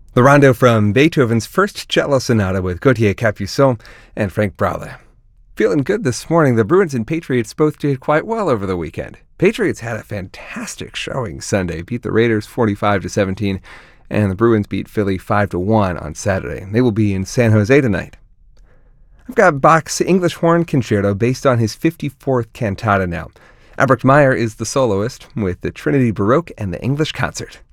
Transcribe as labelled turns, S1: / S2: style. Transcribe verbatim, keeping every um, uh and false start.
S1: The rondo from Beethoven's First Cello Sonata with Gautier Capuçon and Frank Brauly. Feeling good this morning. The Bruins and Patriots both did quite well over the weekend. Patriots had a fantastic showing Sunday, beat the Raiders forty-five to seventeen, and the Bruins beat Philly five to one on Saturday. They will be in San Jose tonight. I've got Bach's English Horn Concerto based on his fifty-fourth cantata now. Albrecht Meyer is the soloist with the Trinity Baroque and the English Concert.